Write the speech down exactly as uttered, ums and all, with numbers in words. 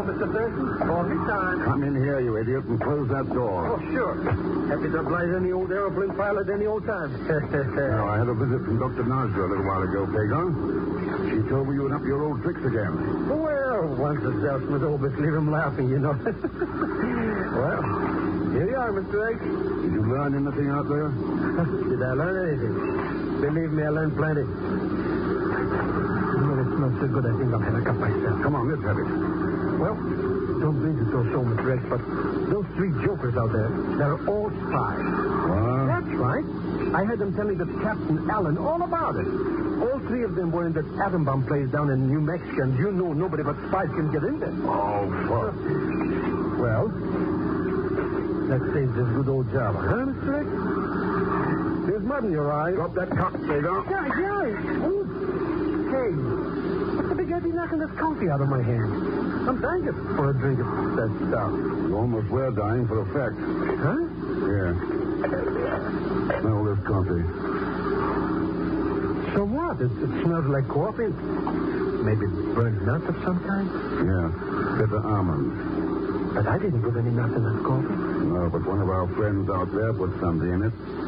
Hello, Mister Thurston. Coffee time. Come in here, you idiot, and close that door. Oh, sure. Happy to oblige any old aeroplane pilot any old time. Now, I had a visit from Doctor Nasra a little while ago, Pagan. She told me you were up your old tricks again. Well, once the salesman always leave him laughing, you know. Well, here you are, Mister X. Did you learn anything out there? Did I learn anything? Believe me, I learned plenty. Well, it's not so good. I think I'll have a cup myself. Come on, let's have it. Well, don't mean to throw so much, Rex, but those three jokers out there, they're all spies. What? That's right. I heard them telling the Captain Allen all about it. All three of them were in that atom bomb place down in New Mexico, and you know nobody but spies can get in there. Oh, fuck. Well, that saves this good old job, huh, Mister Rex? There's mud in your eyes. Drop that cup, Pagan. Yeah, yeah. Ooh. Hey, what's the big idea knocking this coffee out of my hand? I'm dying for a drink of that stuff. You almost were dying for effect. Huh? Here. Smell this coffee. So what? It, it smells like coffee. Maybe burnt nuts of some kind? Yeah, bitter almonds. But I didn't put any nuts in that coffee. No, but one of our friends out there put something in it.